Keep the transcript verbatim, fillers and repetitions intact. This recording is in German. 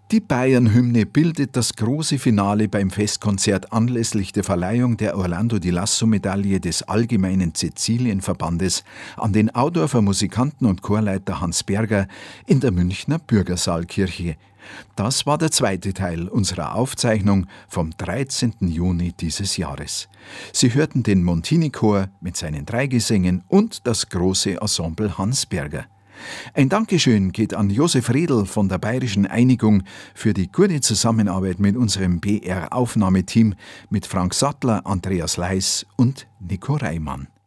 Die Bayern-Hymne bildet das große Finale beim Festkonzert anlässlich der Verleihung der Orlando di Lasso-Medaille des Allgemeinen Cäcilienverbandes an den Audorfer Musikanten und Chorleiter Hans Berger in der Münchner Bürgersaalkirche. Das war der zweite Teil unserer Aufzeichnung vom dreizehnten Juni dieses Jahres. Sie hörten den Montini-Chor mit seinen drei Gesängen und das große Ensemble Hans Berger. Ein Dankeschön geht an Josef Redl von der Bayerischen Einigung für die gute Zusammenarbeit mit unserem B R-Aufnahmeteam mit Frank Sattler, Andreas Leis und Nico Reimann.